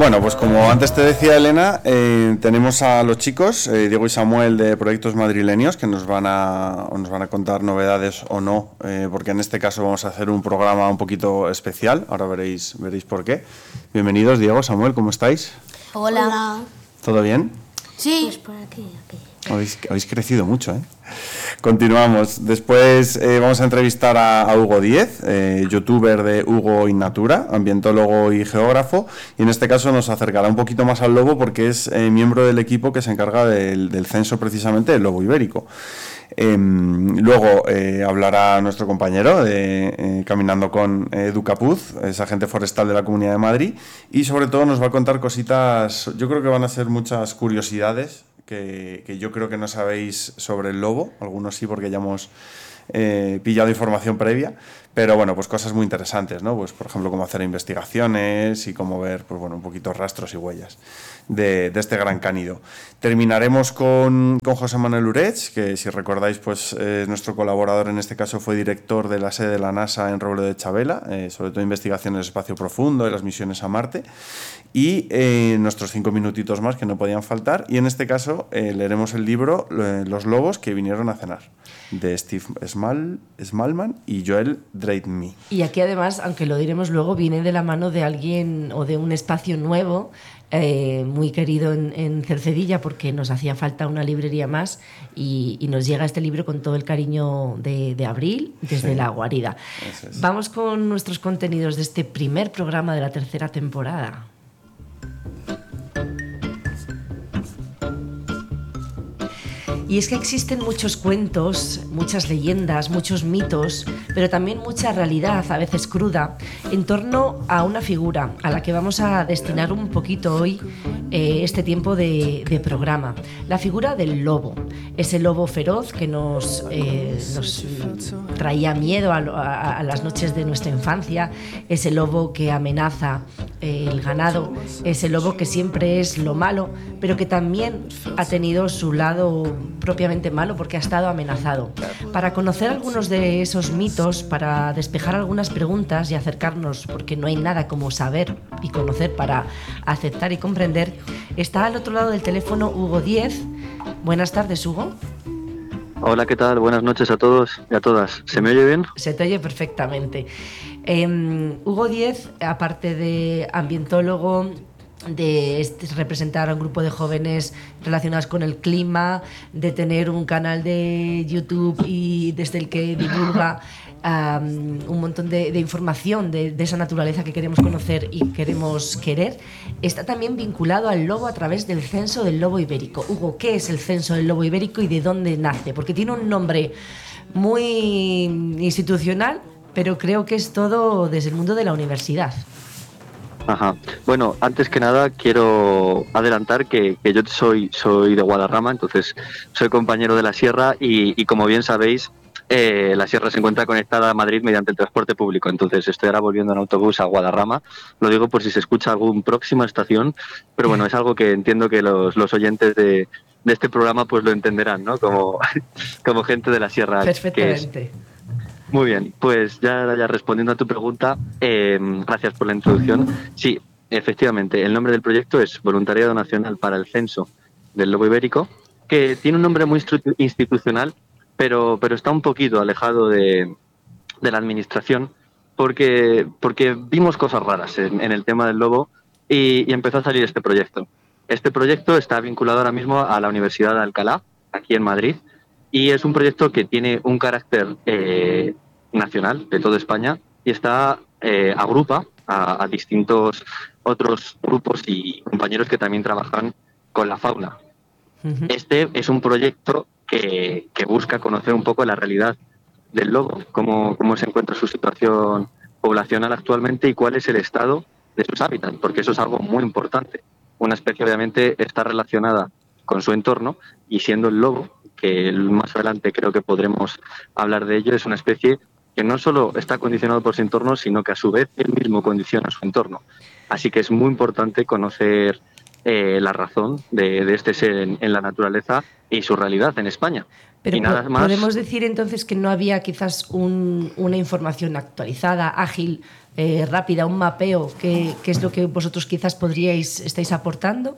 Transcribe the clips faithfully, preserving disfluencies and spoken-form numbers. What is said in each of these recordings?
Bueno, pues como antes te decía Elena, eh, tenemos a los chicos, eh, Diego y Samuel de Proyectos Madrileños, que nos van a, nos van a contar novedades o no, eh, porque en este caso vamos a hacer un programa un poquito especial, ahora veréis, veréis por qué. Bienvenidos, Diego, Samuel, ¿cómo estáis? Hola. Hola. ¿Todo bien? Sí. Pues por aquí, aquí. Habéis, habéis crecido mucho, ¿eh? Continuamos. Después eh, vamos a entrevistar a, a Hugo Díez, eh, youtuber de Hugo in Natura, ambientólogo y geógrafo, y en este caso nos acercará un poquito más al lobo porque es eh, miembro del equipo que se encarga del, del censo precisamente del lobo ibérico. Eh, luego eh, hablará nuestro compañero de eh, Caminando con Edu Capuz, es agente forestal de la Comunidad de Madrid, y sobre todo nos va a contar cositas, yo creo que van a ser muchas curiosidades que, que yo creo que no sabéis sobre el lobo, algunos sí porque ya hemos eh, pillado información previa, pero bueno, pues cosas muy interesantes, ¿no? Pues por ejemplo cómo hacer investigaciones y cómo ver, pues bueno, un poquito rastros y huellas de, de este gran cánido. Terminaremos con, con José Manuel Urech, que si recordáis, pues eh, nuestro colaborador en este caso fue director de la sede de la NASA en Robledo de Chabela, eh, sobre todo investigaciones de espacio profundo y las misiones a Marte, y eh, nuestros cinco minutitos más que no podían faltar, y en este caso eh, leeremos el libro eh, Los lobos que vinieron a cenar, de Steve Small, Smallman y Joel Dreidmy. Y aquí además, aunque lo diremos luego, viene de la mano de alguien o de un espacio nuevo, eh, muy querido en, en Cercedilla, porque nos hacía falta una librería más, y, y nos llega este libro con todo el cariño de, de Abril, desde sí, la guarida. Es. Vamos con nuestros contenidos de este primer programa de la tercera temporada. Y es que existen muchos cuentos, muchas leyendas, muchos mitos, pero también mucha realidad, a veces cruda, en torno a una figura a la que vamos a destinar un poquito hoy eh, este tiempo de, de programa. La figura del lobo, ese lobo feroz que nos, eh, nos traía miedo a, a, a las noches de nuestra infancia, ese lobo que amenaza eh, el ganado, ese lobo que siempre es lo malo, pero que también ha tenido su lado propiamente malo porque ha estado amenazado. Para conocer algunos de esos mitos, para despejar algunas preguntas y acercarnos, porque no hay nada como saber y conocer para aceptar y comprender, está al otro lado del teléfono Hugo Díez. Buenas tardes, Hugo. Hola, ¿qué tal? Buenas noches a todos y a todas. ¿Se me oye bien? Se te oye perfectamente. Eh, Hugo Díez, aparte de ambientólogo, de representar a un grupo de jóvenes relacionados con el clima, de tener un canal de YouTube y desde el que divulga um, un montón de, de información de, de esa naturaleza que queremos conocer y queremos querer, está también vinculado al lobo a través del censo del lobo ibérico. Hugo, ¿qué es el censo del lobo ibérico y de dónde nace? Porque tiene un nombre muy institucional, pero creo que es todo desde el mundo de la universidad. Ajá. Bueno, antes que nada quiero adelantar que, que yo soy soy de Guadarrama, entonces soy compañero de la Sierra y, y como bien sabéis, eh, la Sierra se encuentra conectada a Madrid mediante el transporte público, entonces estoy ahora volviendo en autobús a Guadarrama. Lo digo por si se escucha alguna próxima estación, pero bueno, es algo que entiendo que los, los oyentes de, de este programa pues lo entenderán, ¿no? Como, como gente de la Sierra. Perfectamente. Muy bien, pues ya, ya respondiendo a tu pregunta, eh, gracias por la introducción. Sí, efectivamente, el nombre del proyecto es Voluntariado Nacional para el Censo del Lobo Ibérico, que tiene un nombre muy institucional, pero, pero está un poquito alejado de, de la administración, porque, porque vimos cosas raras en, en el tema del lobo y, y empezó a salir este proyecto. Este proyecto está vinculado ahora mismo a la Universidad de Alcalá, aquí en Madrid, y es un proyecto que tiene un carácter eh, nacional de toda España y está eh, agrupa a, a distintos otros grupos y compañeros que también trabajan con la fauna. Uh-huh. Este es un proyecto que, que busca conocer un poco la realidad del lobo, cómo, cómo se encuentra su situación poblacional actualmente y cuál es el estado de sus hábitats, porque eso es algo muy importante. Una especie obviamente está relacionada con su entorno y siendo el lobo, que más adelante creo que podremos hablar de ello, es una especie que no solo está condicionado por su entorno, sino que a su vez él mismo condiciona su entorno. Así que es muy importante conocer eh, la razón de, de este ser en, en la naturaleza y su realidad en España. Pero y nada más. podemos decir entonces que no había quizás un, una información actualizada, ágil, eh, rápida, un mapeo, que, que es lo que vosotros quizás podríais, estáis aportando.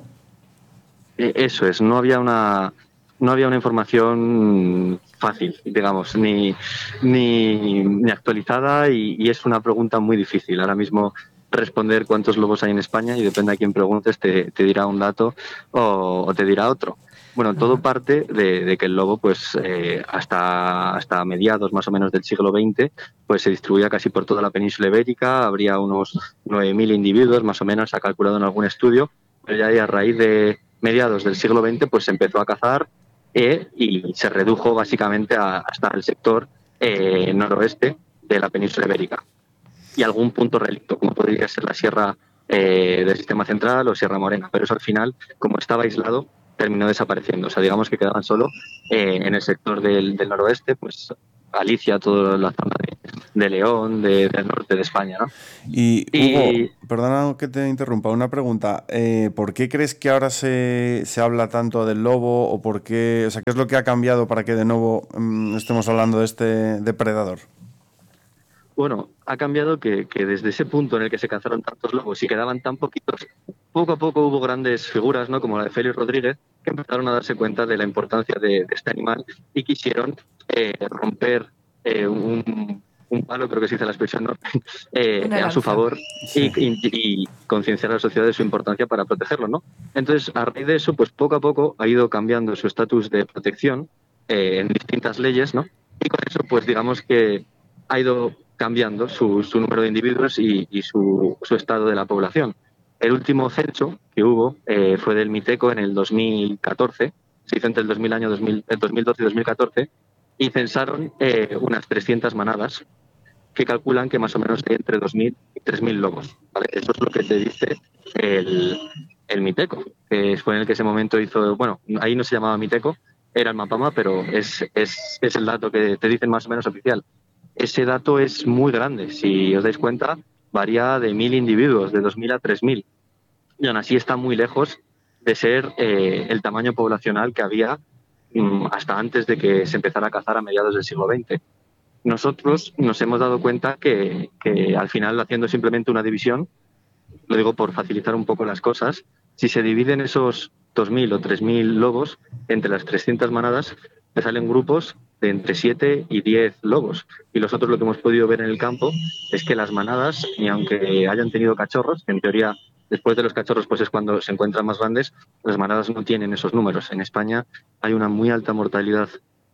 Eso es, no había una, no había una información fácil, digamos, ni, ni, ni actualizada y, y es una pregunta muy difícil. Ahora mismo responder cuántos lobos hay en España y depende a quién preguntes te, te dirá un dato o, o te dirá otro. Bueno, todo Ajá. parte de, de que el lobo, pues eh, hasta, hasta mediados más o menos del siglo veinte, pues se distribuía casi por toda la península ibérica, habría unos nueve mil individuos más o menos, se ha calculado en algún estudio, pero ya a raíz de mediados del siglo veinte pues se empezó a cazar eh, y se redujo básicamente a, hasta el sector eh, noroeste de la península ibérica y algún punto relicto, como podría ser la sierra eh, del sistema central o Sierra Morena, pero eso al final, como estaba aislado, terminó desapareciendo. O sea, digamos que quedaban solo eh, en el sector del, del noroeste, pues Galicia, toda la zona de, de León, de, del norte de España, ¿no? Y Y Hugo, perdona que te interrumpa, una pregunta. Eh, ¿por qué crees que ahora se, se habla tanto del lobo o por qué, o sea, qué es lo que ha cambiado para que de nuevo mm, estemos hablando de este depredador? bueno, ha cambiado que, que desde ese punto en el que se cazaron tantos lobos y quedaban tan poquitos, poco a poco hubo grandes figuras, ¿no? Como la de Félix Rodríguez, que empezaron a darse cuenta de la importancia de, de este animal y quisieron eh, romper eh, un, un palo, creo que se dice la expresión, ¿no? eh, Una a su lanza. favor Sí. y, y, y concienciar a la sociedad de su importancia para protegerlo, ¿no? Entonces, a raíz de eso, pues poco a poco ha ido cambiando su estatus de protección eh, en distintas leyes, ¿no? Y con eso, pues digamos que ha ido cambiando su, su número de individuos y, y su, su estado de la población. El último censo que hubo eh, fue del Miteco en el dos mil catorce, se hizo entre el dos mil año dos mil, el dos mil doce y dos mil catorce, y censaron eh, unas trescientas manadas que calculan que más o menos hay entre dos mil y tres mil lobos. ¿Vale? Eso es lo que te dice el, el Miteco, que fue en el que ese momento hizo, bueno, ahí no se llamaba Miteco, era el Mapama, pero es, es, es el dato que te dicen más o menos oficial. Ese dato es muy grande. Si os dais cuenta, varía de mil individuos, de dos mil a tres mil. Y aún así está muy lejos de ser eh, el tamaño poblacional que había mm, hasta antes de que se empezara a cazar a mediados del siglo veinte. Nosotros nos hemos dado cuenta que, que al final, haciendo simplemente una división, lo digo por facilitar un poco las cosas, si se dividen esos dos mil o tres mil lobos entre las trescientas manadas, te salen grupos de entre siete y diez lobos. Y nosotros lo que hemos podido ver en el campo es que las manadas, ni aunque hayan tenido cachorros, que en teoría después de los cachorros pues es cuando se encuentran más grandes, las manadas no tienen esos números. En España hay una muy alta mortalidad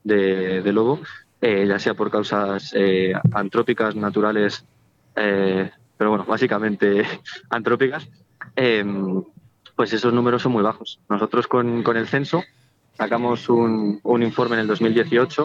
de, de lobo, eh, ya sea por causas eh, antrópicas, naturales, eh, pero bueno, básicamente antrópicas, eh, pues esos números son muy bajos. Nosotros con, con el censo sacamos un, un informe en el dos mil dieciocho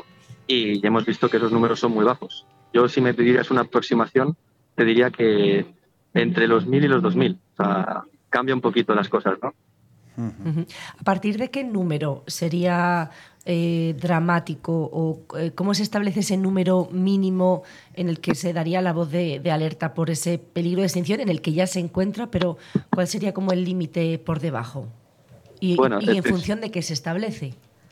y hemos visto que esos números son muy bajos. Yo, si me pidieras una aproximación, te diría que entre los mil y los dos mil. O sea, cambia un poquito las cosas, ¿no? Uh-huh. ¿A partir de qué número sería eh, dramático o eh, cómo se establece ese número mínimo en el que se daría la voz de, de alerta por ese peligro de extinción en el que ya se encuentra, pero cuál sería como el límite por debajo? ¿Y, bueno, y en función de qué se establece?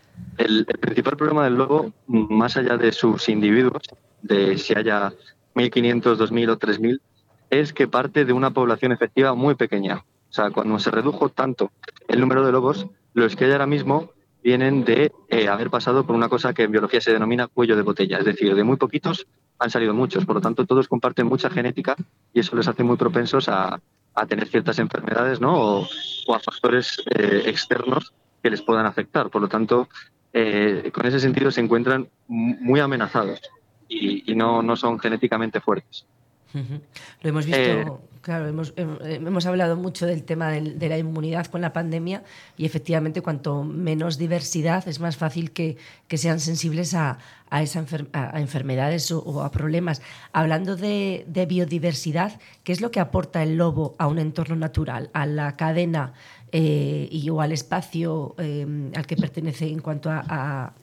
El, el principal problema del lobo, más allá de sus individuos, de si haya mil quinientos, dos mil o tres mil, es que parte de una población efectiva muy pequeña. O sea, cuando se redujo tanto el número de lobos, los que hay ahora mismo vienen de eh, haber pasado por una cosa que en biología se denomina cuello de botella. Es decir, de muy poquitos han salido muchos. Por lo tanto, todos comparten mucha genética y eso les hace muy propensos a, a tener ciertas enfermedades, ¿no? o, o a factores eh, externos que les puedan afectar. Por lo tanto, eh, con ese sentido se encuentran muy amenazados y, y no, no son genéticamente fuertes. Uh-huh. Lo hemos visto, eh, claro, hemos, eh, hemos hablado mucho del tema del, de la inmunidad con la pandemia y efectivamente cuanto menos diversidad es más fácil que, que sean sensibles a, a, esa enfer- a, a enfermedades o, o a problemas. Hablando de, de biodiversidad, ¿qué es lo que aporta el lobo a un entorno natural, a la cadena eh, y o al espacio eh, al que pertenece en cuanto a, a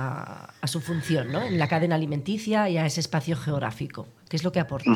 A, a su función, ¿no? En la cadena alimenticia y a ese espacio geográfico? ¿Qué es lo que aporta?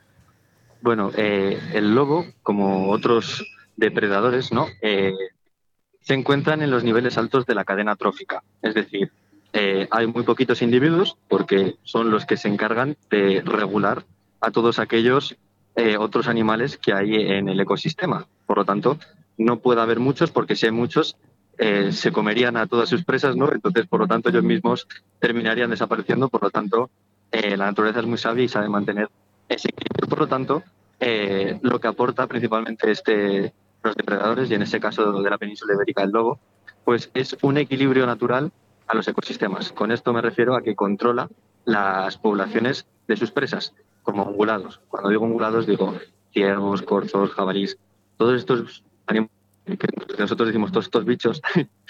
Bueno, eh, el lobo, como otros depredadores, ¿no? Eh, se encuentran en los niveles altos de la cadena trófica. Es decir, eh, hay muy poquitos individuos porque son los que se encargan de regular a todos aquellos eh, otros animales que hay en el ecosistema. Por lo tanto, no puede haber muchos porque si hay muchos eh, se comerían a todas sus presas, ¿no? Entonces, por lo tanto, ellos mismos terminarían desapareciendo. Por lo tanto, eh, la naturaleza es muy sabia y sabe mantener ese equilibrio. Por lo tanto, eh, lo que aporta principalmente este, los depredadores, y en este caso de la península ibérica el lobo, pues es un equilibrio natural a los ecosistemas. Con esto me refiero a que controla las poblaciones de sus presas, como ungulados. Cuando digo ungulados digo ciervos, corzos, jabalís, todos estos animales que nosotros decimos todos estos bichos,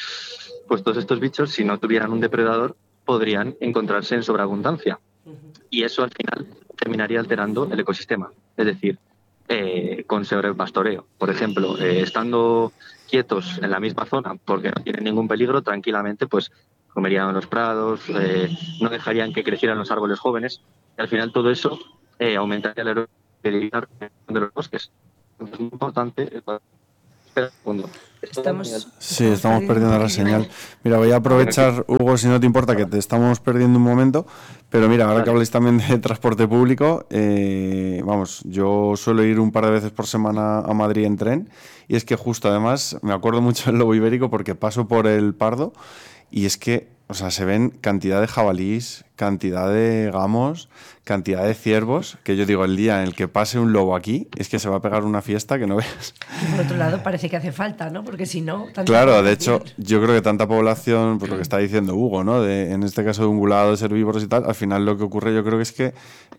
pues todos estos bichos, si no tuvieran un depredador, podrían encontrarse en sobreabundancia. Y eso al final terminaría alterando el ecosistema. Es decir, eh, con sobrepastoreo. Por ejemplo, eh, estando quietos en la misma zona porque no tienen ningún peligro, tranquilamente pues comerían los prados, eh, no dejarían que crecieran los árboles jóvenes, y al final todo eso eh, aumentaría la erosión de los bosques. Es muy importante. Espera un segundo. Estamos, Sí, estamos perdiendo la señal. Mira, voy a aprovechar, Hugo, si no te importa, que te estamos perdiendo un momento, pero mira, ahora que habláis también de transporte público, eh, vamos, yo suelo ir un par de veces por semana a Madrid en tren, y es que justo además me acuerdo mucho del lobo ibérico porque paso por el Pardo y es que, o sea, se ven cantidad de jabalís, cantidad de gamos, cantidad de ciervos, que yo digo, el día en el que pase un lobo aquí, es que se va a pegar una fiesta que no veas. Y por otro lado, parece que hace falta, ¿no? Porque si no... Claro, de hecho, yo creo que tanta población, pues lo que está diciendo Hugo, ¿no? De, en este caso de ungulados, herbívoros y tal, al final lo que ocurre yo creo que es que,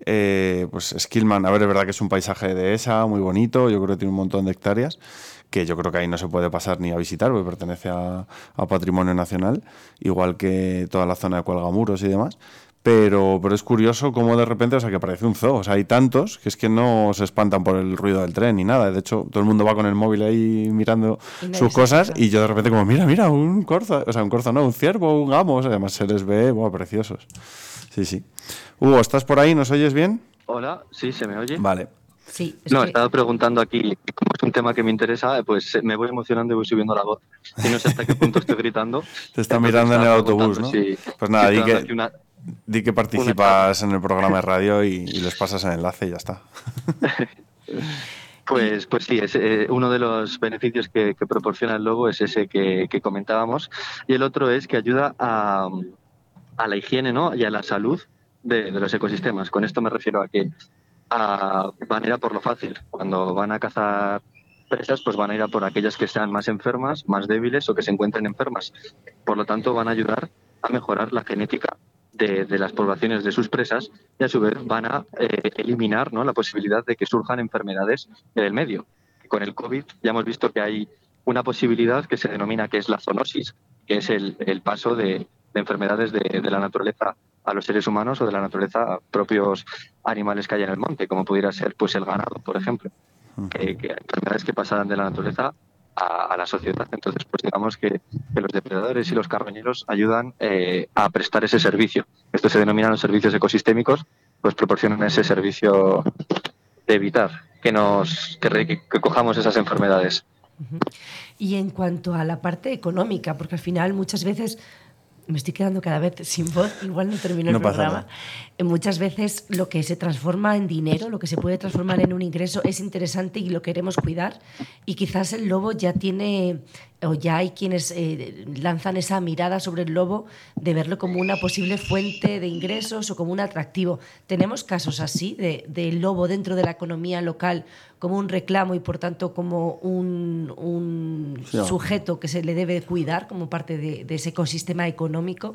eh, pues Skillman, a ver, es verdad que es un paisaje de dehesa muy bonito, yo creo que tiene un montón de hectáreas, que yo creo que ahí no se puede pasar ni a visitar, porque pertenece a, a Patrimonio Nacional, igual que toda la zona de Cuelgamuros y demás. Pero, pero es curioso cómo de repente, o sea, que parece un zoo. O sea, hay tantos que es que no se espantan por el ruido del tren ni nada. De hecho, todo el mundo va con el móvil ahí mirando sus cosas y yo de repente como, mira, mira, un corzo. O sea, un corzo no, un ciervo, un gamo. O sea, además se les ve, wow, preciosos. Sí, sí. Hugo, ¿estás por ahí? ¿Nos oyes bien? Hola, sí, ¿se me oye? Vale. Sí, es no, que... estaba preguntando aquí, como es un tema que me interesa, pues me voy emocionando y voy subiendo la voz. Y no sé hasta qué punto estoy gritando. Te está mirando en el autobús, ¿no? Si, pues nada, si di que, una, di que participas en el programa de radio y, y les pasas el enlace y ya está. Pues, pues sí, es, eh, uno de los beneficios que, que proporciona el lobo es ese que, que comentábamos. Y el otro es que ayuda a, a la higiene, ¿no? Y a la salud de, de los ecosistemas. Con esto me refiero a que a, van a ir a por lo fácil. Cuando van a cazar presas, pues van a ir a por aquellas que sean más enfermas, más débiles o que se encuentren enfermas. Por lo tanto, van a ayudar a mejorar la genética de, de las poblaciones de sus presas y a su vez van a eh, eliminar, ¿no?, la posibilidad de que surjan enfermedades del medio. Con el COVID ya hemos visto que hay una posibilidad que se denomina que es la zoonosis, que es el, el paso de, de enfermedades de, de la naturaleza a los seres humanos o de la naturaleza a propios animales que hay en el monte, como pudiera ser pues el ganado, por ejemplo. Que, que enfermedades que pasaran de la naturaleza a, a la sociedad. Entonces, pues digamos que, que los depredadores y los carroñeros ayudan eh, a prestar ese servicio. Esto se denominan los servicios ecosistémicos, pues proporcionan ese servicio de evitar que nos que, que, que cojamos esas enfermedades. Y en cuanto a la parte económica, porque al final muchas veces me estoy quedando cada vez sin voz, igual no termino el no programa. Muchas veces lo que se transforma en dinero, lo que se puede transformar en un ingreso es interesante y lo queremos cuidar, y quizás el lobo ya tiene, o ya hay quienes eh, lanzan esa mirada sobre el lobo de verlo como una posible fuente de ingresos o como un atractivo. ¿Tenemos casos así de, de lobo dentro de la economía local como un reclamo y por tanto como un, un sí, sujeto que se le debe cuidar como parte de, de ese ecosistema económico?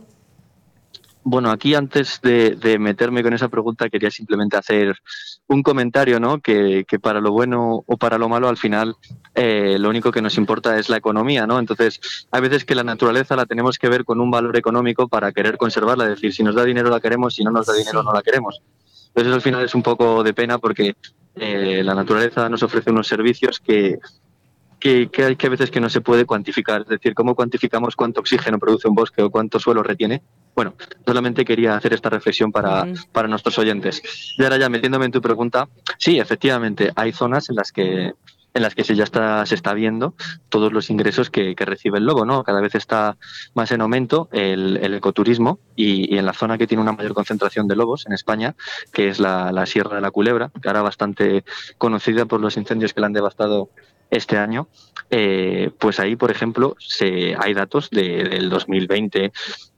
Bueno, aquí antes de, de meterme con esa pregunta quería simplemente hacer un comentario, ¿no? Que, que para lo bueno o para lo malo al final eh, lo único que nos importa es la economía, ¿no? Entonces hay veces que la naturaleza la tenemos que ver con un valor económico para querer conservarla, es decir, si nos da dinero la queremos, si no nos da dinero no la queremos. Entonces eso al final es un poco de pena porque eh, la naturaleza nos ofrece unos servicios que... Que, que hay que a veces que no se puede cuantificar, es decir, ¿cómo cuantificamos cuánto oxígeno produce un bosque o cuánto suelo retiene? Bueno, solamente quería hacer esta reflexión para, uh-huh. para nuestros oyentes. Y ahora ya metiéndome en tu pregunta, sí, efectivamente, hay zonas en las que en las que se ya está, se está viendo todos los ingresos que, que recibe el lobo, ¿no? Cada vez está más en aumento el, el ecoturismo y, y en la zona que tiene una mayor concentración de lobos en España, que es la, la Sierra de la Culebra, que ahora bastante conocida por los incendios que la han devastado este año, eh, pues ahí, por ejemplo, se, hay datos de, del dos mil veinte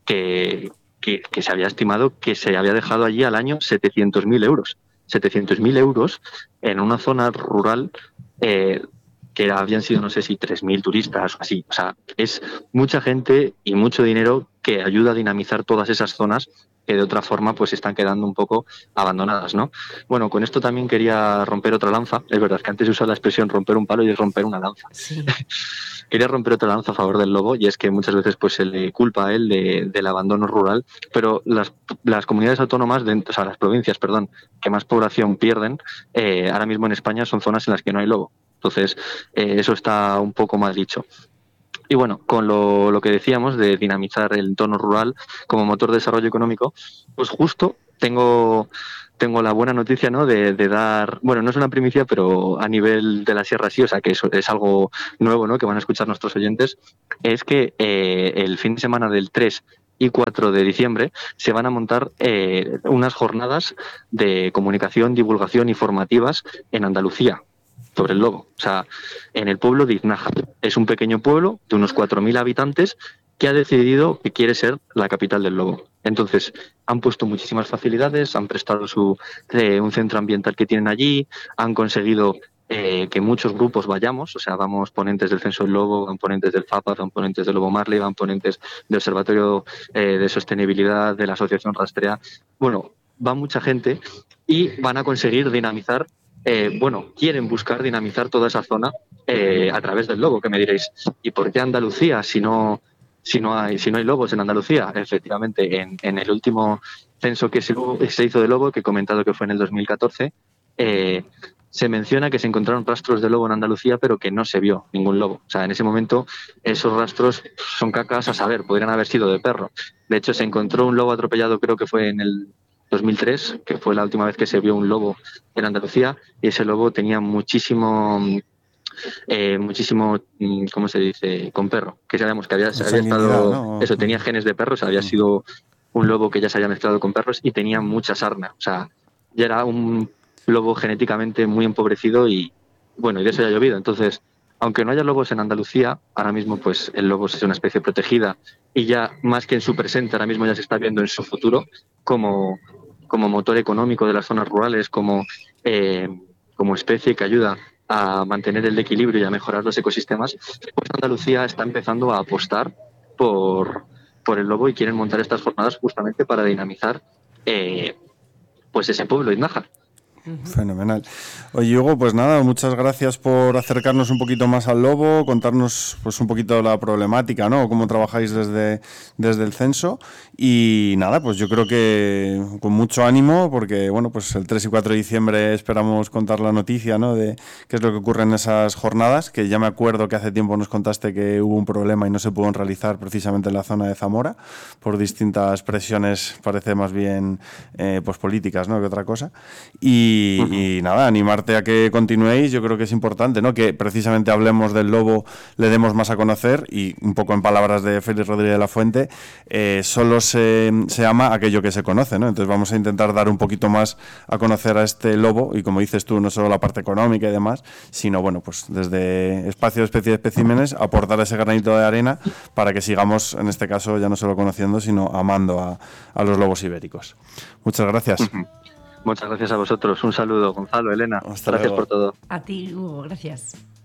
que, que, que se había estimado que se había dejado allí al año setecientos mil euros. setecientos mil euros en una zona rural eh, que habían sido, no sé si tres mil turistas o así. O sea, es mucha gente y mucho dinero que ayuda a dinamizar todas esas zonas que de otra forma pues están quedando un poco abandonadas, ¿no? Bueno, con esto también quería romper otra lanza. Es verdad que antes se usa la expresión romper un palo y es romper una lanza. Sí. Quería romper otra lanza a favor del lobo, y es que muchas veces pues se le culpa a él de, del abandono rural, pero las, las comunidades autónomas, de, o sea, las provincias, perdón, que más población pierden, eh, ahora mismo en España son zonas en las que no hay lobo. Entonces, eh, eso está un poco mal dicho. Y bueno, con lo, lo que decíamos de dinamizar el entorno rural como motor de desarrollo económico, pues justo tengo, tengo la buena noticia, ¿no? de, de dar, bueno, no es una primicia, pero a nivel de la Sierra sí, o sea que eso es algo nuevo, ¿no? Que van a escuchar nuestros oyentes, es que eh, el fin de semana del tres y cuatro de diciembre se van a montar eh, unas jornadas de comunicación, divulgación y formativas en Andalucía sobre el lobo. O sea, en el pueblo de Iznájar. Es un pequeño pueblo de unos cuatro mil habitantes que ha decidido que quiere ser la capital del lobo. Entonces, han puesto muchísimas facilidades, han prestado su eh, un centro ambiental que tienen allí, han conseguido eh, que muchos grupos vayamos, o sea, vamos ponentes del Censo del Lobo, van ponentes del FAPA, van ponentes del Lobo Marley, van ponentes del Observatorio eh, de Sostenibilidad, de la Asociación Rastrea. Bueno, va mucha gente y van a conseguir dinamizar Eh, bueno, quieren buscar dinamizar toda esa zona eh, a través del lobo, que me diréis, ¿y por qué Andalucía si no, si no, hay, si no hay lobos en Andalucía? Efectivamente, en, en el último censo que se, se hizo de lobo, que he comentado que fue en el dos mil catorce, eh, se menciona que se encontraron rastros de lobo en Andalucía, pero que no se vio ningún lobo. O sea, en ese momento esos rastros son cacas a saber, podrían haber sido de perro. De hecho, se encontró un lobo atropellado, creo que fue en el dos mil tres, que fue la última vez que se vio un lobo en Andalucía, y ese lobo tenía muchísimo, eh, muchísimo, ¿cómo se dice?, con perro, que sabemos que había, había estado, ¿no? Eso, tenía genes de perros, había sido un lobo que ya se había mezclado con perros y tenía mucha sarna, o sea, ya era un lobo genéticamente muy empobrecido y, bueno, y de eso ya ha llovido. Entonces, aunque no haya lobos en Andalucía, ahora mismo pues el lobo es una especie protegida y ya más que en su presente, ahora mismo ya se está viendo en su futuro como, como motor económico de las zonas rurales, como, eh, como especie que ayuda a mantener el equilibrio y a mejorar los ecosistemas. Pues Andalucía está empezando a apostar por, por el lobo y quieren montar estas jornadas justamente para dinamizar eh, pues ese pueblo, Iznájar. Fenomenal. Oye, Hugo, pues nada, muchas gracias por acercarnos un poquito más al lobo, contarnos pues un poquito la problemática, ¿no? Cómo trabajáis desde, desde el censo. Y nada, pues yo creo que con mucho ánimo, porque bueno, pues el tres y cuatro de diciembre esperamos contar la noticia, ¿no? De qué es lo que ocurre en esas jornadas, que ya me acuerdo que hace tiempo nos contaste que hubo un problema y no se pudo realizar precisamente en la zona de Zamora, por distintas presiones, parece más bien eh, pues políticas, ¿no? Que otra cosa. Y Y, uh-huh. y nada, animarte a que continuéis. Yo creo que es importante, ¿no? Que precisamente hablemos del lobo, le demos más a conocer y un poco en palabras de Félix Rodríguez de la Fuente, eh, solo se, se ama aquello que se conoce, ¿no? Entonces vamos a intentar dar un poquito más a conocer a este lobo y, como dices tú, no solo la parte económica y demás, sino bueno, pues desde Espacio de Especies y Especímenes aportar ese granito de arena para que sigamos, en este caso, ya no solo conociendo, sino amando a, a los lobos ibéricos. Muchas gracias. Uh-huh. Muchas gracias a vosotros. Un saludo, Gonzalo, Elena. Hasta gracias luego. por todo. A ti, Hugo, gracias.